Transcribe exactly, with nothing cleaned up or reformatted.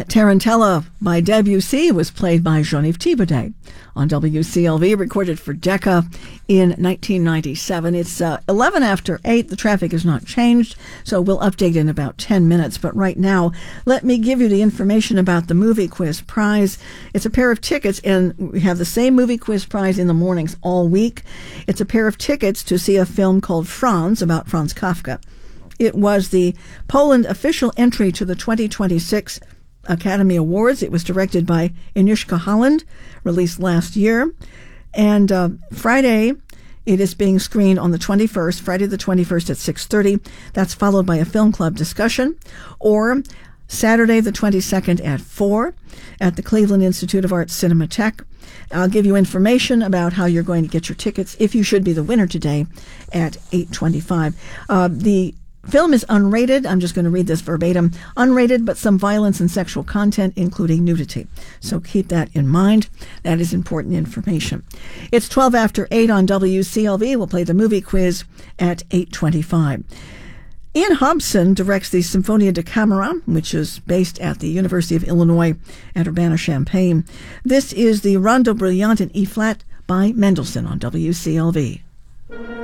That Tarantella by Debussy was played by Jean-Yves Thibaudet on W C L V, recorded for Decca in nineteen ninety-seven. It's uh, eleven after eight. The traffic has not changed, so we'll update in about ten minutes. But right now, let me give you the information about the Movie Quiz Prize. It's a pair of tickets, and we have the same Movie Quiz Prize in the mornings all week. It's a pair of tickets to see a film called Franz, about Franz Kafka. It was the Poland official entry to the twenty twenty-six Academy Awards. It was directed by Agnieszka Holland, released last year. And uh, Friday, it is being screened on the twenty-first, Friday the twenty-first at six thirty. That's followed by a film club discussion. Or Saturday the twenty-second at four at the Cleveland Institute of Arts Cinematheque. I'll give you information about how you're going to get your tickets, if you should be the winner today, at eight twenty-five. Uh, the film is unrated. I'm just going to read this verbatim. Unrated, but some violence and sexual content, including nudity. So keep that in mind. That is important information. It's twelve after eight on W C L V. We'll play the movie quiz at eight twenty-five. Ian Hobson directs the Symphonia da Camera, which is based at the University of Illinois at Urbana-Champaign. This is the Rondo Brillante in E-flat by Mendelssohn on W C L V.